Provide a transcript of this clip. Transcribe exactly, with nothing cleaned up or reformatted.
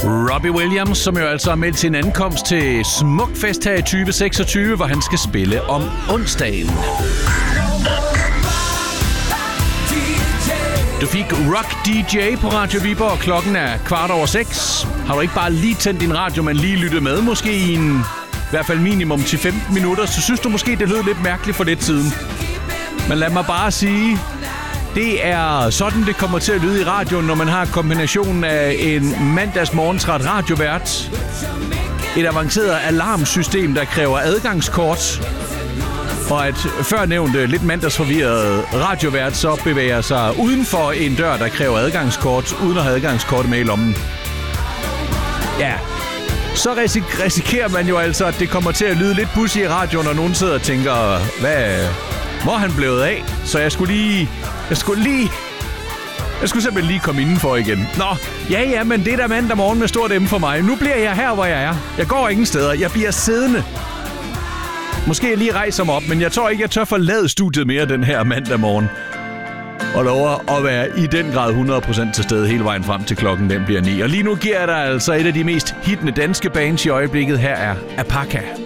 Robbie Williams, som jo altså har meldt sin ankomst til Smukfest her i tyve seksogtyve, hvor han skal spille om onsdagen. Du fik Rock D J på Radio Viborg, og klokken er kvart over seks. Har du ikke bare lige tændt din radio, men lige lyttet med, måske i en, i hvert fald minimum til femten minutter, så synes du måske, det lød lidt mærkeligt for lidt siden. Men lad mig bare sige, det er sådan, det kommer til at lyde i radioen, når man har kombinationen af en mandagsmorgentræt radiovært, et avanceret alarmsystem, der kræver adgangskort, og at førnævnte lidt mandagsforvirret radiovært så bevæger sig uden for en dør, der kræver adgangskort, uden at have adgangskort med i lommen. Ja, så risik- risikerer man jo altså, at det kommer til at lyde lidt pussy i radioen, når nogen sidder og tænker, hvad, hvor er han blevet af? Så jeg skulle lige, jeg skulle lige, jeg skulle simpelthen lige komme indenfor igen. Nå, ja ja, men det er da mandag morgen med stort M for mig. Nu bliver jeg her, hvor jeg er. Jeg går ingen steder, jeg bliver siddende. Måske jeg lige rejser mig op, men jeg tror ikke, jeg tør forlade studiet mere den her mandag morgen. Og lover at være i den grad hundrede procent til stede hele vejen frem til klokken den bliver ni. Og lige nu giver jeg dig altså et af de mest hittende danske bands i øjeblikket. Her er Apaka.